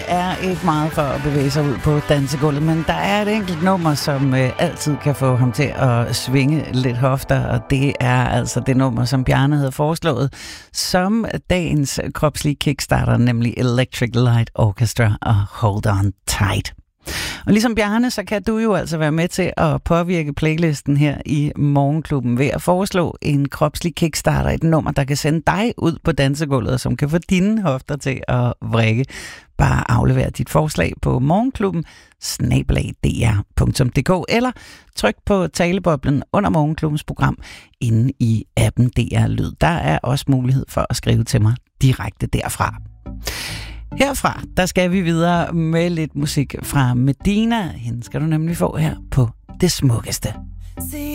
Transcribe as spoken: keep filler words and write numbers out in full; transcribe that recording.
er ikke meget for at bevæge sig ud på dansegulvet, men der er et enkelt nummer, som øh, altid kan få ham til at svinge lidt hofter, og det er altså det nummer, som Bjarne havde foreslået som dagens kropslige kickstarter, nemlig Electric Light Orchestra og Hold On Tight. Og ligesom Bjarne, så kan du jo altså være med til at påvirke playlisten her i Morgenklubben ved at foreslå en kropslig kickstarter, et nummer, der kan sende dig ud på dansegulvet, som kan få dine hofter til at vrikke. Bare aflever dit forslag på morgenklubben snabel-a d r punktum d k eller tryk på taleboblen under Morgenklubbens program inde i appen D R Lyd. Der er også mulighed for at skrive til mig direkte derfra. Herfra, der skal vi videre med lidt musik fra Medina. Hende skal du nemlig få her på Det Smukkeste.